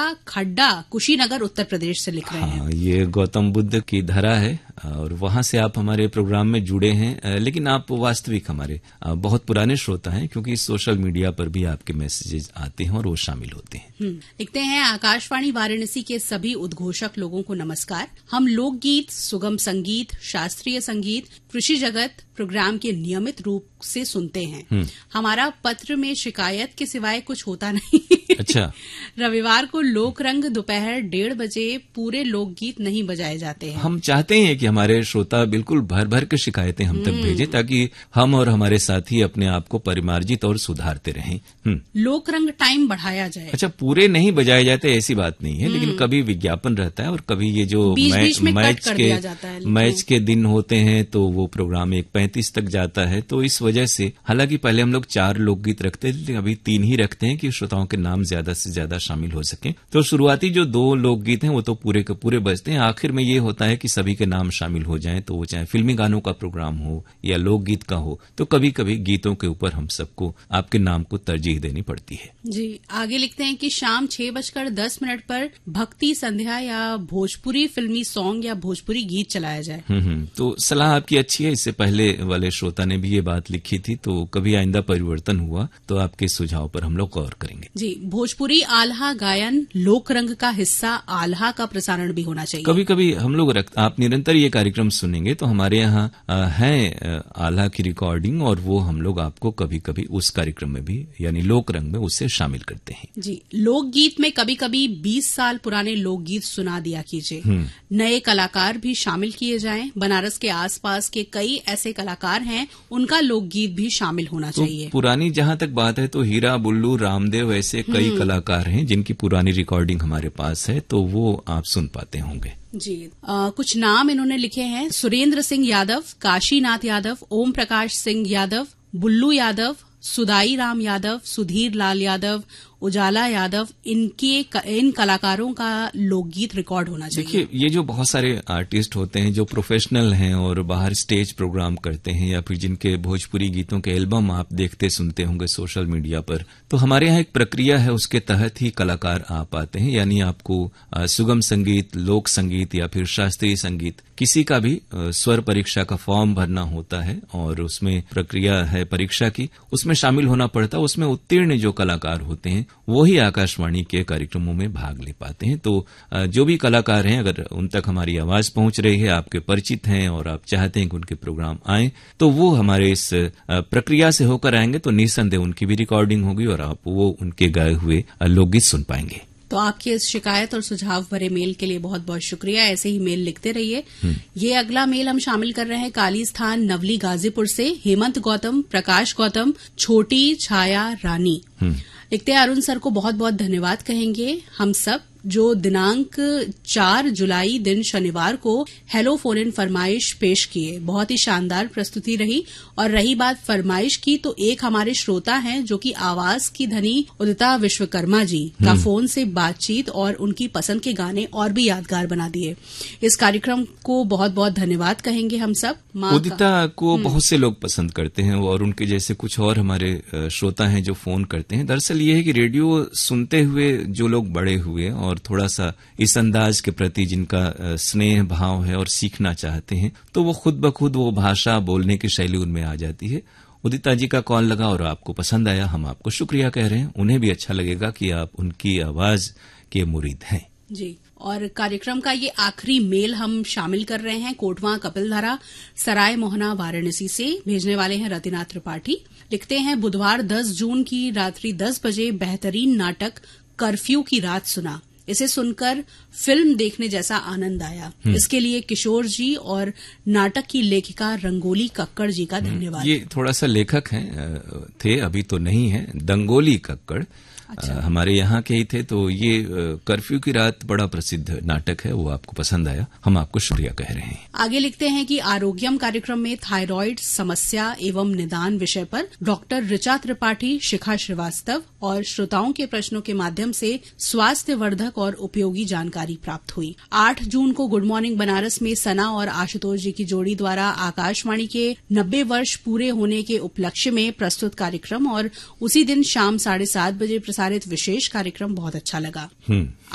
खड्डा, कुशीनगर, उत्तर प्रदेश से लिख रहे हैं। हाँ, ये गौतम बुद्ध की धरा है और वहां से आप हमारे प्रोग्राम में जुड़े हैं, लेकिन आप वास्तविक हमारे बहुत पुराने श्रोता हैं, क्योंकि सोशल मीडिया पर भी आपके मैसेजेस आते हैं और वो शामिल होते हैं। लिखते हैं, आकाशवाणी वाराणसी के सभी उद्घोषक लोगों को नमस्कार। हम लोकगीत, सुगम संगीत, शास्त्रीय संगीत, कृषि जगत प्रोग्राम के नियमित रूप से सुनते हैं। हमारा पत्र में शिकायत के सिवाय कुछ होता नहीं। अच्छा। रविवार को लोक रंग दोपहर 1:30 बजे पूरे लोकगीत नहीं बजाए जाते हैं। हम चाहते हैं कि हमारे श्रोता बिल्कुल भर भर के शिकायतें हम तक भेजें, ताकि हम और हमारे साथी अपने आप को परिमार्जित और सुधारते रहें। लोक रंग टाइम बढ़ाया जाए। अच्छा, पूरे नहीं बजाए जाते ऐसी बात नहीं है, लेकिन कभी विज्ञापन रहता है और कभी ये जो मैच के दिन होते हैं तो वो प्रोग्राम 1:35 तक जाता है, तो इस वजह से, हालांकि पहले हम लोग 4 लोकगीत रखते थे, अभी 3 ही रखते हैं कि श्रोताओं के नाम ज्यादा से ज्यादा शामिल हो सके। तो शुरुआती जो 2 लोकगीत हैं वो तो पूरे के पूरे बजते हैं। आखिर में ये होता है कि सभी के नाम शामिल हो जाएं, तो वो चाहे फिल्मी गानों का प्रोग्राम हो या लोकगीत का हो, तो कभी कभी गीतों के ऊपर हम सबको आपके नाम को तरजीह देनी पड़ती है। जी, आगे लिखते हैं कि शाम 6:10 पर भक्ति संध्या या भोजपुरी फिल्मी सॉन्ग या भोजपुरी गीत चलाया जाए। तो सलाह आपकी अच्छी है। इससे पहले वाले श्रोता ने भी ये बात लिखी थी, तो कभी आइंदा परिवर्तन हुआ तो आपके सुझाव पर हम लोग गौर करेंगे। जी, भोजपुरी आल्हा गायन लोक रंग का हिस्सा आल्हा का प्रसारण भी होना चाहिए। कभी कभी हम लोग आप निरंतर ये कार्यक्रम सुनेंगे तो हमारे यहाँ है आल्हा की रिकॉर्डिंग, और वो हम लोग आपको कभी कभी उस कार्यक्रम में भी, यानी लोक रंग में, उससे शामिल करते हैं। जी, लोकगीत में कभी कभी 20 साल पुराने लोकगीत सुना दिया कीजिए। नए कलाकार भी शामिल किए जाएं। बनारस के आसपास के कई ऐसे कलाकार हैं, उनका लोकगीत भी शामिल होना चाहिए। पुरानी जहाँ तक बात है तो हीरा, बुल्लू, रामदेव, ऐसे कई कलाकार हैं जिनकी पुरानी रिकॉर्डिंग हमारे पास है, तो वो आप सुन पाते होंगे। जी, कुछ नाम इन्होंने लिखे हैं: सुरेंद्र सिंह यादव, काशीनाथ यादव, ओम प्रकाश सिंह यादव, बुल्लू यादव, सुदाई राम यादव, सुधीर लाल यादव, उजाला यादव। इन कलाकारों का लोकगीत रिकॉर्ड होना चाहिए। देखिए, ये जो बहुत सारे आर्टिस्ट होते हैं जो प्रोफेशनल हैं और बाहर स्टेज प्रोग्राम करते हैं, या फिर जिनके भोजपुरी गीतों के एल्बम आप देखते सुनते होंगे सोशल मीडिया पर, तो हमारे यहाँ एक प्रक्रिया है, उसके तहत ही कलाकार आ पाते हैं। यानी आपको सुगम संगीत, लोक संगीत या फिर शास्त्रीय संगीत, किसी का भी स्वर परीक्षा का फॉर्म भरना होता है और उसमें प्रक्रिया है परीक्षा की, उसमें शामिल होना पड़ता है। उसमें उत्तीर्ण जो कलाकार होते हैं वो ही आकाशवाणी के कार्यक्रमों में भाग ले पाते हैं। तो जो भी कलाकार हैं, अगर उन तक हमारी आवाज पहुंच रही है, आपके परिचित हैं और आप चाहते हैं कि उनके प्रोग्राम आए, तो वो हमारे इस प्रक्रिया से होकर आएंगे, तो निस्संदेह उनकी भी रिकॉर्डिंग होगी और आप वो उनके गाए हुए लोकगीत सुन पाएंगे। तो आपके इस शिकायत और सुझाव भरे मेल के लिए बहुत बहुत शुक्रिया। ऐसे ही मेल लिखते रहिए। ये अगला मेल हम शामिल कर रहे हैं काली स्थान नवली गाजीपुर से हेमंत गौतम, प्रकाश गौतम, छोटी छाया रानी। लिखते हैं, अरुण सर को बहुत बहुत धन्यवाद कहेंगे हम सब, जो दिनांक 4 जुलाई दिन शनिवार को हेलो फोन इन फरमाइश पेश किए। बहुत ही शानदार प्रस्तुति रही। और रही बात फरमाइश की, तो एक हमारे श्रोता हैं जो कि आवाज की धनी उदिता विश्वकर्मा जी का फोन से बातचीत और उनकी पसंद के गाने और भी यादगार बना दिए। इस कार्यक्रम को बहुत बहुत धन्यवाद कहेंगे हम सब। उदिता को बहुत से लोग पसंद करते हैं और उनके जैसे कुछ और हमारे श्रोता हैं जो फोन करते हैं। दरअसल ये है कि रेडियो सुनते हुए जो लोग बड़े हुए और थोड़ा सा इस अंदाज के प्रति जिनका स्नेह भाव है और सीखना चाहते हैं, तो वो खुद ब खुद वो भाषा बोलने की शैली उनमें आ जाती है। उदिता जी का कॉल लगा और आपको पसंद आया, हम आपको शुक्रिया कह रहे हैं। उन्हें भी अच्छा लगेगा कि आप उनकी आवाज के मुरीद हैं। जी, और कार्यक्रम का ये आखिरी मेल हम शामिल कर रहे हैं कोटवा कपिलधारा सराय मोहना वाराणसी से। भेजने वाले हैं रतिना त्रिपाठी। लिखते हैं, बुधवार 10 जून की रात्रि 10 बजे बेहतरीन नाटक कर्फ्यू की रात सुना। इसे सुनकर फिल्म देखने जैसा आनंद आया। इसके लिए किशोर जी और नाटक की लेखिका रंगोली कक्कड़ जी का धन्यवाद। ये थोड़ा सा लेखक थे, अभी तो नहीं है, दंगोली कक्कड़। अच्छा। हमारे यहाँ के ही थे। तो ये कर्फ्यू की रात बड़ा प्रसिद्ध नाटक है, वो आपको पसंद आया, हम आपको शुक्रिया कह रहे हैं। आगे लिखते हैं कि आरोग्यम कार्यक्रम में थायराइड समस्या एवं निदान विषय पर डॉक्टर ऋचा त्रिपाठी, शिखा श्रीवास्तव और श्रोताओं के प्रश्नों के माध्यम से स्वास्थ्यवर्धक और उपयोगी जानकारी प्राप्त हुई। 8 जून को गुड मॉर्निंग बनारस में सना और आशुतोष जी की जोड़ी द्वारा आकाशवाणी के 90 वर्ष पूरे होने के उपलक्ष्य में प्रस्तुत कार्यक्रम और उसी दिन शाम 7:30 बजे प्रसारित विशेष कार्यक्रम बहुत अच्छा लगा।